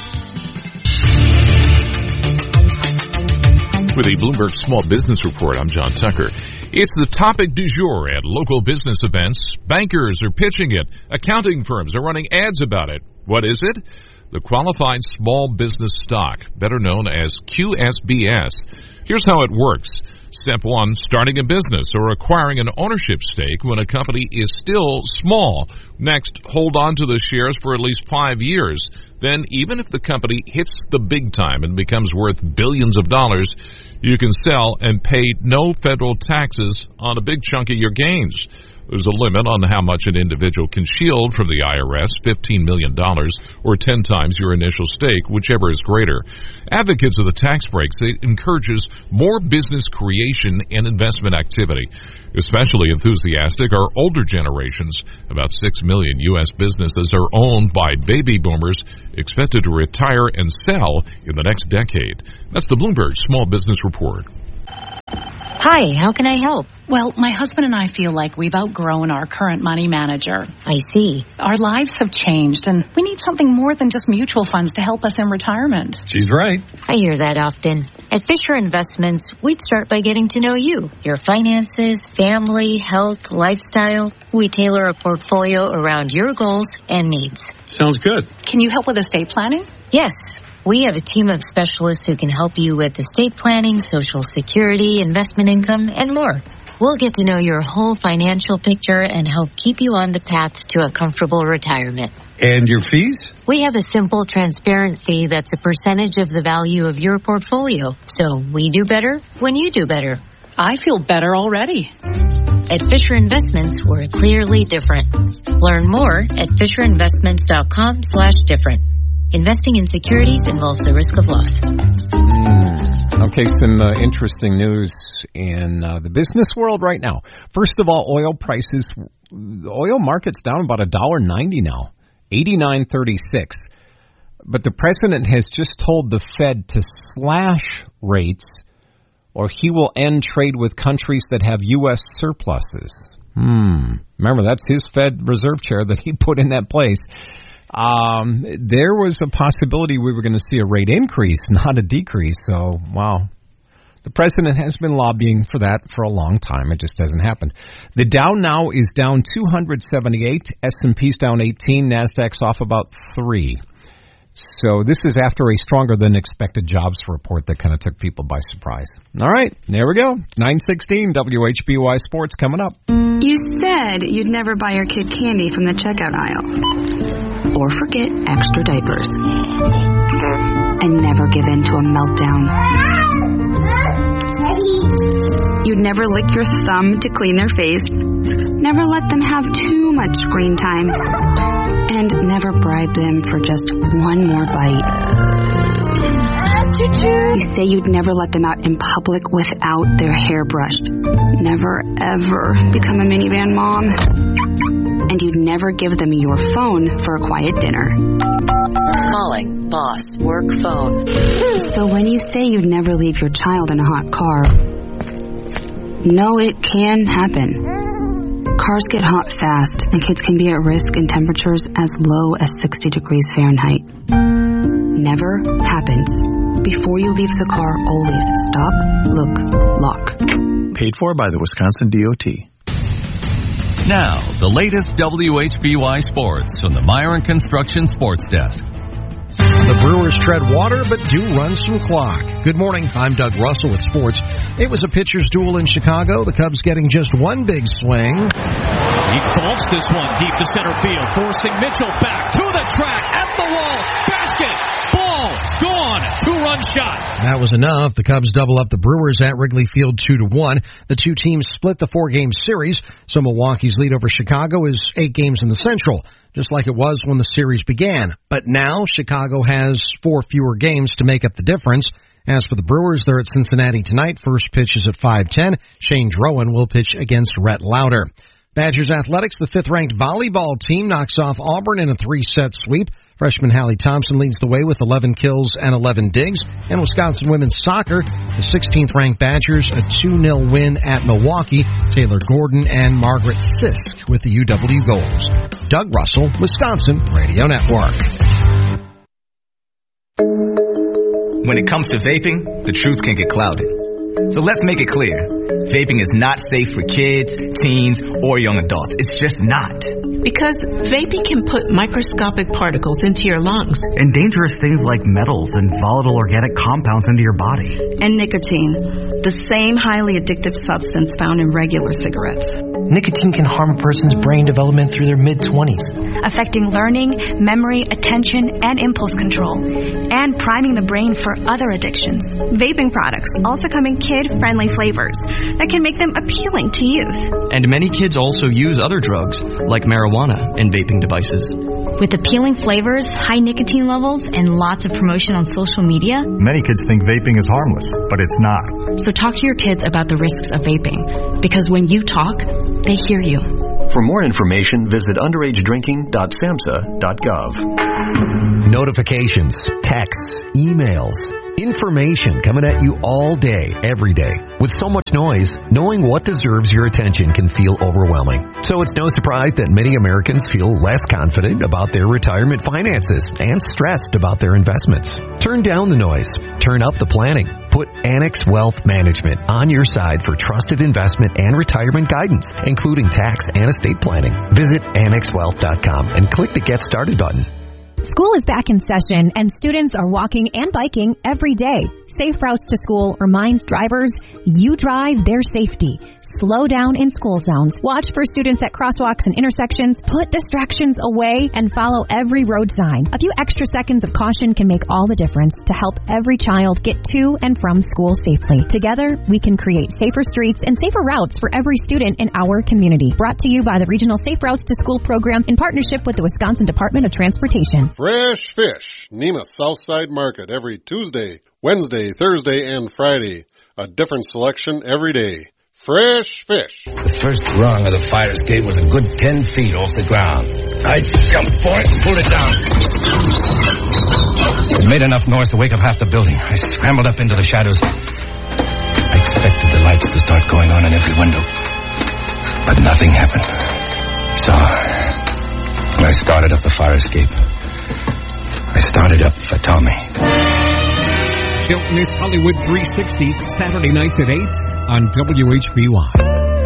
With a Bloomberg Small Business Report, I'm John Tucker. It's the topic du jour at local business events. Bankers are pitching it. Accounting firms are running ads about it. What is it? The Qualified Small Business Stock, better known as QSBS. Here's how it works. Step 1, starting a business or acquiring an ownership stake when a company is still small. Next, hold on to the shares for at least 5 years. Then, even if the company hits the big time and becomes worth billions of dollars, you can sell and pay no federal taxes on a big chunk of your gains. There's a limit on how much an individual can shield from the IRS, $15 million, or 10 times your initial stake, whichever is greater. Advocates of the tax breaks say it encourages more business creation and investment activity. Especially enthusiastic are older generations. About 6 million U.S. businesses are owned by baby boomers expected to retire and sell in the next decade. That's the Bloomberg Small Business Report. Hi, how can I help? Well, my husband and I feel like we've outgrown our current money manager. I see. Our lives have changed, and we need something more than just mutual funds to help us in retirement. She's right. I hear that often. At Fisher Investments, we'd start by getting to know you, your finances, family, health, lifestyle. We tailor a portfolio around your goals and needs. Sounds good. Can you help with estate planning? Yes. We have a team of specialists who can help you with estate planning, Social Security, investment income, and more. We'll get to know your whole financial picture and help keep you on the path to a comfortable retirement. And your fees? We have a simple, transparent fee that's a percentage of the value of your portfolio. So we do better when you do better. I feel better already. At Fisher Investments, we're clearly different. Learn more at FisherInvestments.com/different. Investing in securities involves the risk of loss. Okay, some interesting news in the business world right now. First of all, oil prices, the oil market's down about $1.90 now, 89.36. But the president has just told the Fed to slash rates or he will end trade with countries that have U.S. surpluses. Remember, that's his Fed Reserve chair that he put in that place. There was a possibility we were going to see a rate increase, not a decrease. So, wow. The president has been lobbying for that for a long time. It just hasn't happened. The Dow now is down 278. S&P's down 18. NASDAQ's off about 3. So this is after a stronger than expected jobs report that kind of took people by surprise. All right, there we go. 9:16 WHBY Sports coming up. You said you'd never buy your kid candy from the checkout aisle. Or forget extra diapers. And never give in to a meltdown. You'd never lick your thumb to clean their face. Never let them have too much screen time. And never bribe them for just one more bite. You say you'd never let them out in public without their hair brushed. Never, ever become a minivan mom. And you'd never give them your phone for a quiet dinner. Calling boss work phone. So when you say you'd never leave your child in a hot car, no, it can happen. Cars get hot fast, and kids can be at risk in temperatures as low as 60 degrees Fahrenheit. Never happens. Before you leave the car, always stop, look, lock. Paid for by the Wisconsin DOT. Now, the latest WHBY Sports from the Myron Construction Sports Desk. The Brewers tread water, but do run some clock. Good morning, I'm Doug Russell with sports. It was a pitcher's duel in Chicago, the Cubs getting just one big swing. He vaults this one deep to center field, forcing Mitchell back to the track, at the wall, basket, ball, gone, 2-run shot. That was enough. The Cubs double up the Brewers at Wrigley Field 2-1. The two teams split the 4-game series, so Milwaukee's lead over Chicago is 8 games in the Central, just like it was when the series began. But now Chicago has 4 fewer games to make up the difference. As for the Brewers, they're at Cincinnati tonight. First pitch is at 5:10. Shane Drowan will pitch against Rhett Lauder. Badgers Athletics, the 5th-ranked volleyball team, knocks off Auburn in a 3-set sweep. Freshman Hallie Thompson leads the way with 11 kills and 11 digs. And Wisconsin women's soccer, the 16th-ranked Badgers, a 2-0 win at Milwaukee. Taylor Gordon and Margaret Sisk with the UW goals. Doug Russell, Wisconsin Radio Network. When it comes to vaping, the truth can get clouded. So let's make it clear. Vaping is not safe for kids, teens, or young adults. It's just not. Because vaping can put microscopic particles into your lungs. And dangerous things like metals and volatile organic compounds into your body. And nicotine, the same highly addictive substance found in regular cigarettes. Nicotine can harm a person's brain development through their mid-20s, affecting learning, memory, attention, and impulse control, and priming the brain for other addictions. Vaping products also come in kid-friendly flavors that can make them appealing to youth. And many kids also use other drugs, like marijuana, in vaping devices. With appealing flavors, high nicotine levels, and lots of promotion on social media, many kids think vaping is harmless, but it's not. So talk to your kids about the risks of vaping, because when you talk, they hear you. For more information, visit underagedrinking.samhsa.gov. Notifications, texts, emails, information coming at you all day, every day. With so much noise, knowing what deserves your attention can feel overwhelming. So it's no surprise that many Americans feel less confident about their retirement finances and stressed about their investments. Turn down the noise. Turn up the planning. Put Annex Wealth Management on your side for trusted investment and retirement guidance, including tax and estate planning. Visit AnnexWealth.com and click the Get Started button. School is back in session, and students are walking and biking every day. Safe Routes to School reminds drivers, you drive their safety. Slow down in school zones. Watch for students at crosswalks and intersections. Put distractions away and follow every road sign. A few extra seconds of caution can make all the difference to help every child get to and from school safely. Together, we can create safer streets and safer routes for every student in our community. Brought to you by the Regional Safe Routes to School program in partnership with the Wisconsin Department of Transportation. Fresh fish, Nemeth Southside Market, every Tuesday, Wednesday, Thursday, and Friday. A different selection every day. Fresh fish. The first rung of the fire escape was a good 10 feet off the ground. I jumped for it and pulled it down. It made enough noise to wake up half the building. I scrambled up into the shadows. I expected the lights to start going on in every window, but nothing happened. So I started up the fire escape. I started up for Tommy. Don't miss Hollywood 360, Saturday nights at 8 on WHBY.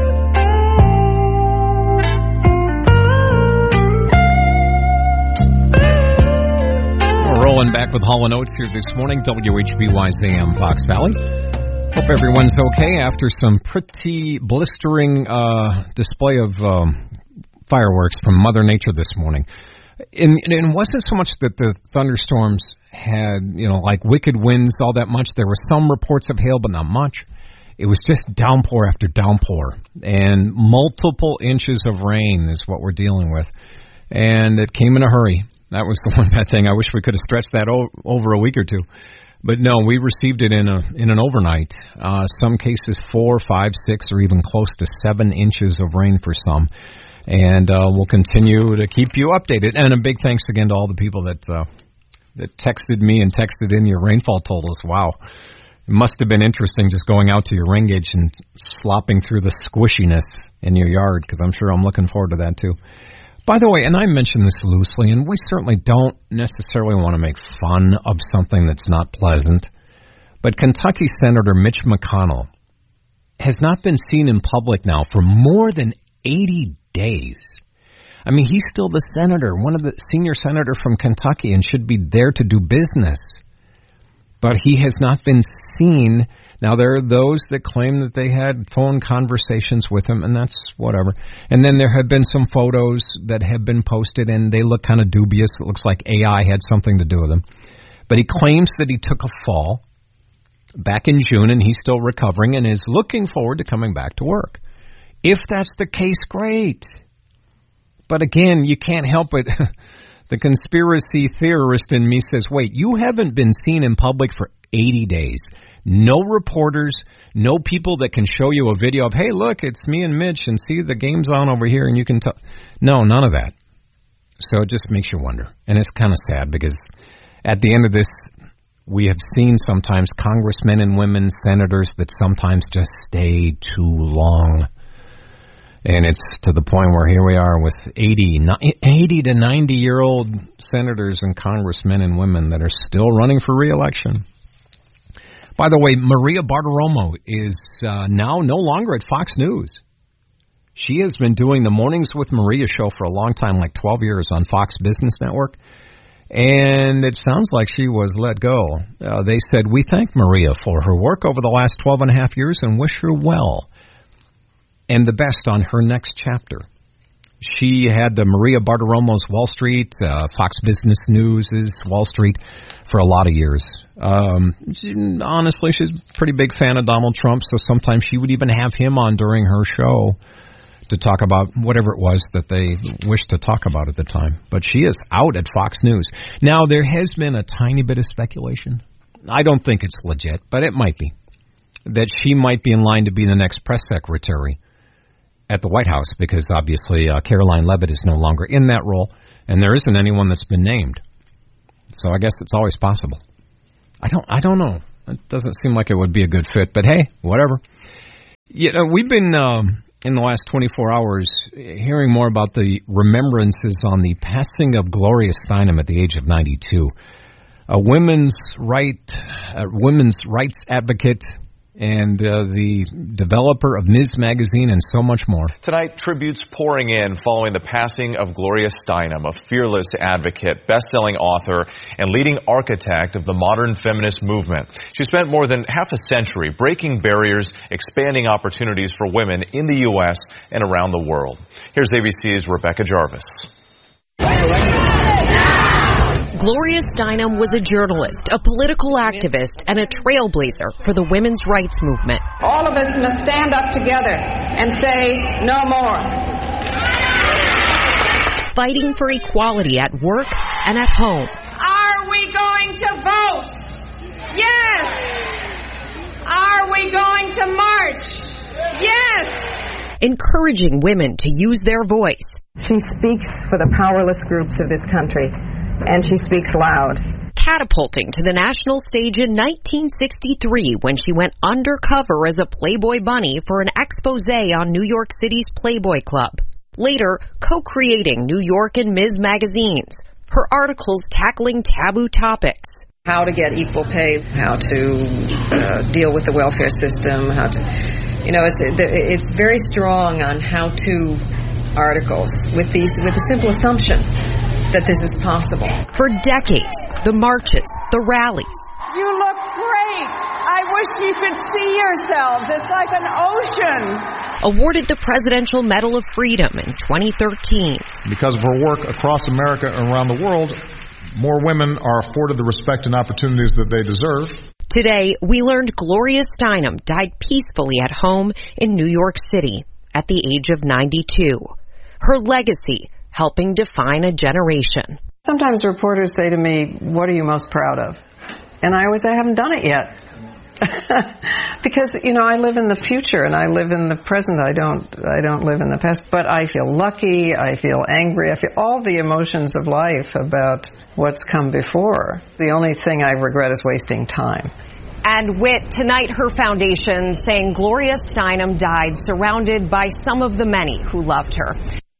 We're rolling back with Hall & Oates here this morning, WHBY's AM Fox Valley. Hope everyone's okay after some pretty blistering display of fireworks from Mother Nature this morning. And it wasn't so much that the thunderstorms had, like wicked winds all that much. There were some reports of hail, but not much. It was just downpour after downpour. And multiple inches of rain is what we're dealing with. And it came in a hurry. That was the one bad thing. I wish we could have stretched that over a week or two. But no, we received it in an overnight. Some cases 4, 5, 6, or even close to 7 inches of rain for some. And we'll continue to keep you updated. And a big thanks again to all the people that texted me and texted in your rainfall totals. Wow. It must have been interesting just going out to your rain gauge and slopping through the squishiness in your yard, because I'm sure I'm looking forward to that too. By the way, and I mentioned this loosely, and we certainly don't necessarily want to make fun of something that's not pleasant, but Kentucky Senator Mitch McConnell has not been seen in public now for more than 80 days. I mean, he's still the senator, one of the senior senator from Kentucky, and should be there to do business. But he has not been seen. Now, there are those that claim that they had phone conversations with him, and that's whatever. And then there have been some photos that have been posted, and they look kind of dubious. It looks like AI had something to do with them. But he claims that he took a fall back in June, and he's still recovering and is looking forward to coming back to work. If that's the case, great. But again, you can't help it. The conspiracy theorist in me says, wait, you haven't been seen in public for 80 days. No reporters, no people that can show you a video of, hey, look, it's me and Mitch, and see the game's on over here, and you can tell. No, none of that. So it just makes you wonder. And it's kind of sad, because at the end of this, we have seen sometimes congressmen and women, senators, that sometimes just stay too long. And it's to the point where here we are with 80 to 90-year-old senators and congressmen and women that are still running for re-election. By the way, Maria Bartiromo is now no longer at Fox News. She has been doing the Mornings with Maria show for a long time, like 12 years on Fox Business Network. And it sounds like she was let go. They said, we thank Maria for her work over the last 12 and a half years and wish her well and the best on her next chapter. She had the Maria Bartiromo's Wall Street, Fox Business News' Wall Street for a lot of years. Honestly, she's a pretty big fan of Donald Trump, so sometimes she would even have him on during her show to talk about whatever it was that they wished to talk about at the time. But she is out at Fox News. Now, there has been a tiny bit of speculation. I don't think it's legit, but it might be, that she might be in line to be the next press secretary at the White House, because obviously Caroline Leavitt is no longer in that role, and there isn't anyone that's been named. So I guess it's always possible. I don't know. It doesn't seem like it would be a good fit, but hey, whatever. You know, we've been in the last 24 hours hearing more about the remembrances on the passing of Gloria Steinem at the age of 92, a women's rights advocate, and the developer of Ms. Magazine, and so much more. Tonight, tributes pouring in following the passing of Gloria Steinem, a fearless advocate, best-selling author, and leading architect of the modern feminist movement. She spent more than half a century breaking barriers, expanding opportunities for women in the U.S. and around the world. Here's ABC's Rebecca Jarvis. Gloria Steinem was a journalist, a political activist, and a trailblazer for the women's rights movement. All of us must stand up together and say no more. Fighting for equality at work and at home. Are we going to vote? Yes. Are we going to march? Yes. Encouraging women to use their voice. She speaks for the powerless groups of this country, and she speaks loud. Catapulting to the national stage in 1963 when she went undercover as a Playboy bunny for an expose on New York City's Playboy Club. Later, co-creating New York and Ms. magazines. Her articles tackling taboo topics. How to get equal pay, how to deal with the welfare system, how to, it's very strong on how-to articles with the simple assumption that this is possible. For decades, the marches, the rallies. You look great. I wish you could see yourselves. It's like an ocean. Awarded the Presidential Medal of Freedom in 2013. Because of her work across America and around the world, more women are afforded the respect and opportunities that they deserve. Today, we learned Gloria Steinem died peacefully at home in New York City at the age of 92. Her legacy helping define a generation. Sometimes reporters say to me, what are you most proud of? And I always say, I haven't done it yet. Because, I live in the future and I live in the present. I don't live in the past. But I feel lucky, I feel angry, I feel all the emotions of life about what's come before. The only thing I regret is wasting time. And with tonight, her foundation saying Gloria Steinem died surrounded by some of the many who loved her.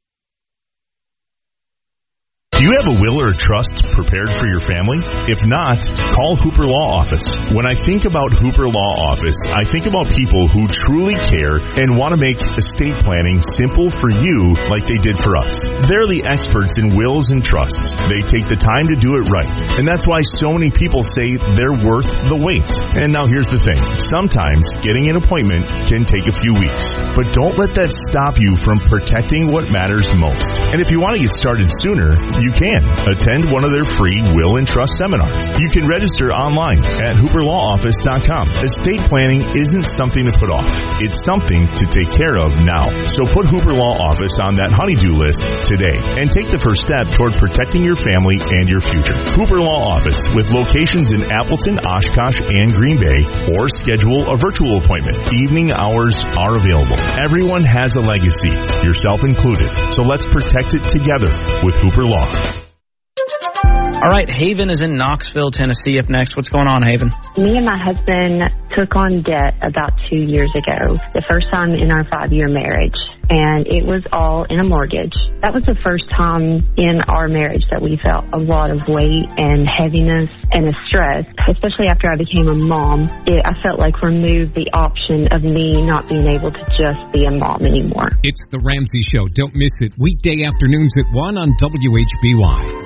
Do you have a will or a trust prepared for your family? If not, call Hooper Law Office. When I think about Hooper Law Office, I think about people who truly care and want to make estate planning simple for you like they did for us. They're the experts in wills and trusts. They take the time to do it right. And that's why so many people say they're worth the wait. And now here's the thing. Sometimes getting an appointment can take a few weeks. But don't let that stop you from protecting what matters most. And if you want to get started sooner, you can attend one of their free will and trust seminars. You can register online at hooperlawoffice.com. Estate planning isn't something to put off. It's something to take care of now. So put Hooper Law Office on that honey-do list today and take the first step toward protecting your family and your future. Hooper Law Office, with locations in Appleton, Oshkosh, and Green Bay, or schedule a virtual appointment. Evening hours are available. Everyone has a legacy, yourself included. So let's protect it together with Hooper Law. All right, Haven is in Knoxville, Tennessee. Up next, what's going on, Haven? Me and my husband took on debt about 2 years ago, the first time in our 5-year marriage, and it was all in a mortgage. That was the first time in our marriage that we felt a lot of weight and heaviness and a stress, especially after I became a mom. I felt like removed the option of me not being able to just be a mom anymore. It's The Ramsey Show. Don't miss it. Weekday afternoons at 1 on WHBY.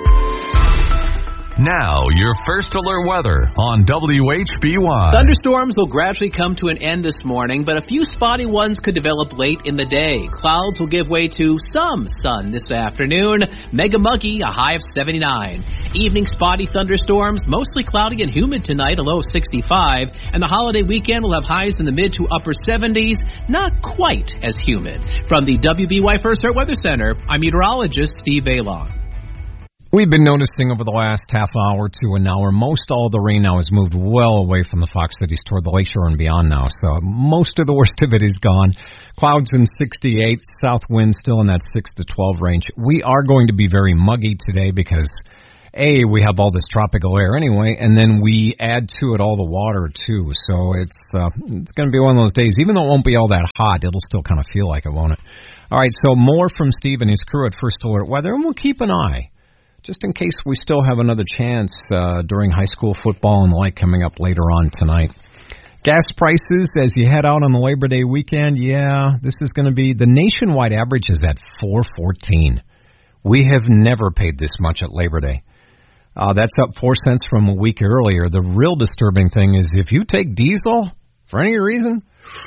Now, your first alert weather on WHBY. Thunderstorms will gradually come to an end this morning, but a few spotty ones could develop late in the day. Clouds will give way to some sun this afternoon. Mega muggy, a high of 79. Evening spotty thunderstorms, mostly cloudy and humid tonight, a low of 65. And the holiday weekend will have highs in the mid to upper 70s, not quite as humid. From the WBY First Alert Weather Center, I'm meteorologist Steve Valon. We've been noticing over the last half hour to an hour, most all the rain now has moved well away from the Fox Cities toward the lakeshore and beyond now. So most of the worst of it is gone. Clouds in 68, south wind still in that 6 to 12 range. We are going to be very muggy today because, A, we have all this tropical air anyway, and then we add to it all the water too. So it's going to be one of those days. Even though it won't be all that hot, it'll still kind of feel like it, won't it? All right, so more from Steve and his crew at First Alert Weather, and we'll keep an eye, just in case we still have another chance during high school football and the like coming up later on tonight. Gas prices as you head out on the Labor Day weekend, this is going to be, the nationwide average is at $4.14. We have never paid this much at Labor Day. That's up 4 cents from a week earlier. The real disturbing thing is if you take diesel, for any reason,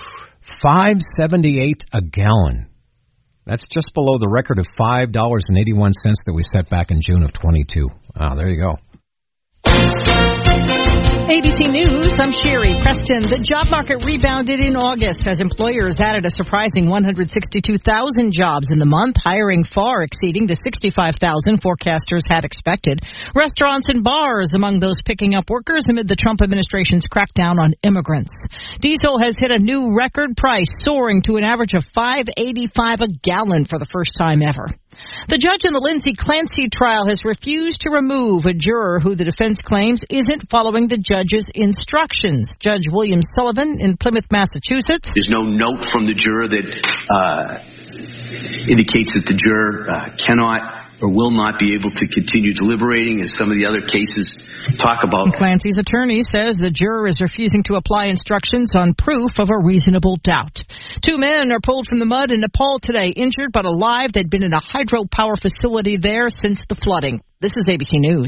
$5.78 a gallon. That's just below the record of $5.81 that we set back in June of 22. There you go. ABC News, I'm Sherry Preston. The job market rebounded in August as employers added a surprising 162,000 jobs in the month, hiring far exceeding the 65,000 forecasters had expected. Restaurants and bars among those picking up workers amid the Trump administration's crackdown on immigrants. Diesel has hit a new record price, soaring to an average of $5.85 a gallon for the first time ever. The judge in the Lindsay Clancy trial has refused to remove a juror who the defense claims isn't following the judge's instructions. Judge William Sullivan in Plymouth, Massachusetts. There's no note from the juror that indicates that the juror cannot or will not be able to continue deliberating, as some of the other cases talk about. Clancy's attorney says the juror is refusing to apply instructions on proof of a reasonable doubt. 2 men are pulled from the mud in Nepal today, injured but alive. They'd been in a hydropower facility there since the flooding. This is ABC News.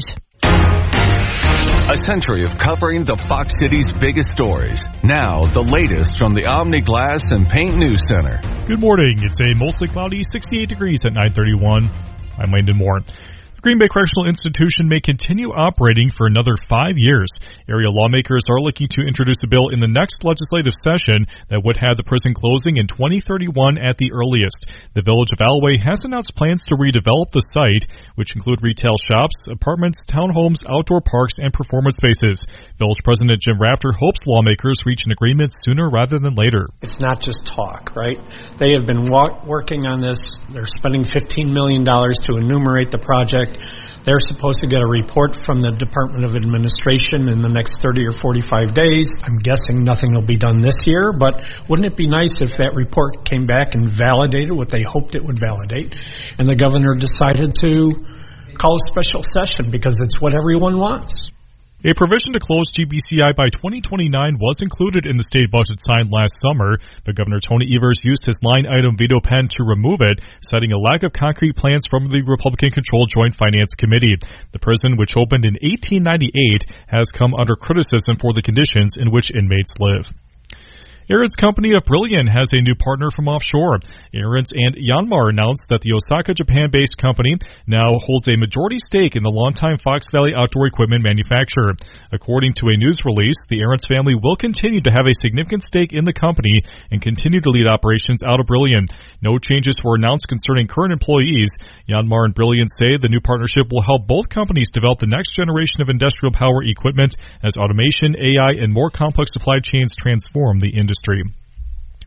A century of covering the Fox City's biggest stories. Now, the latest from the Omni Glass and Paint News Center. Good morning. It's a mostly cloudy 68 degrees at 9:31. I'm Landon Moore. The Green Bay Correctional Institution may continue operating for another 5 years. Area lawmakers are looking to introduce a bill in the next legislative session that would have the prison closing in 2031 at the earliest. The Village of Alway has announced plans to redevelop the site, which include retail shops, apartments, townhomes, outdoor parks, and performance spaces. Village President Jim Rafter hopes lawmakers reach an agreement sooner rather than later. It's not just talk, right? They have been working on this. They're spending $15 million to enumerate the project. They're supposed to get a report from the Department of Administration in the next 30 or 45 days. I'm guessing nothing will be done this year, but wouldn't it be nice if that report came back and validated what they hoped it would validate, and the governor decided to call a special session because it's what everyone wants. A provision to close GBCI by 2029 was included in the state budget signed last summer, but Governor Tony Evers used his line item veto pen to remove it, citing a lack of concrete plans from the Republican-controlled Joint Finance Committee. The prison, which opened in 1898, has come under criticism for the conditions in which inmates live. Aaron's company of Brilliant has a new partner from offshore. Aaron's and Yanmar announced that the Osaka, Japan-based company now holds a majority stake in the longtime Fox Valley outdoor equipment manufacturer. According to a news release, the Aaron's family will continue to have a significant stake in the company and continue to lead operations out of Brilliant. No changes were announced concerning current employees. Yanmar and Brilliant say the new partnership will help both companies develop the next generation of industrial power equipment as automation, AI, and more complex supply chains transform the industry.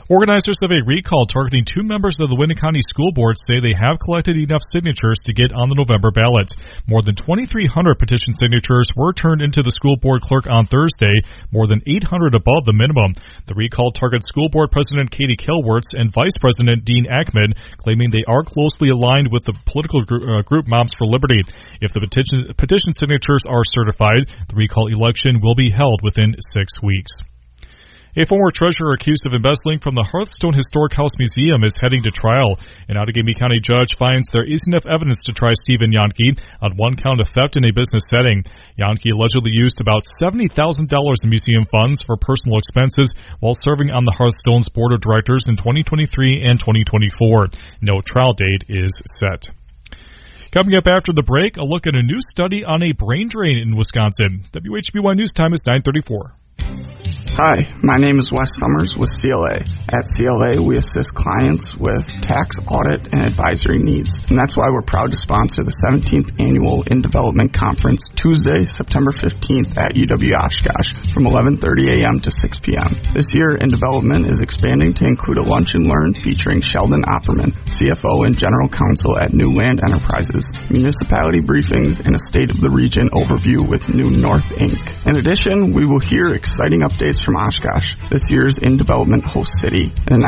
Organizers of a recall targeting 2 members of the Winneconne School Board say they have collected enough signatures to get on the November ballot. More than 2,300 petition signatures were turned into the school board clerk on Thursday, more than 800 above the minimum. The recall targets School Board President Katie Kilwertz and Vice President Dean Ackman, claiming they are closely aligned with the political group Moms for Liberty. If the petition signatures are certified, the recall election will be held within 6 weeks. A former treasurer accused of embezzling from the Hearthstone Historic House Museum is heading to trial. An Outagamie County judge finds there is enough evidence to try Stephen Yonke on one count of theft in a business setting. Yonke allegedly used about $70,000 in museum funds for personal expenses while serving on the Hearthstone's board of directors in 2023 and 2024. No trial date is set. Coming up after the break, a look at a new study on a brain drain in Wisconsin. WHBY News Time is 9:34. Hi, my name is Wes Summers with CLA. At CLA, we assist clients with tax, audit, and advisory needs. And that's why we're proud to sponsor the 17th Annual In Development Conference Tuesday, September 15th at UW Oshkosh from 11:30 a.m. to 6 p.m. This year, In Development is expanding to include a lunch and learn featuring Sheldon Opperman, CFO and General Counsel at New Land Enterprises, municipality briefings, and a State of the Region overview with New North Inc. In addition, we will hear exciting updates from Oshkosh, this year's In Development host city, and an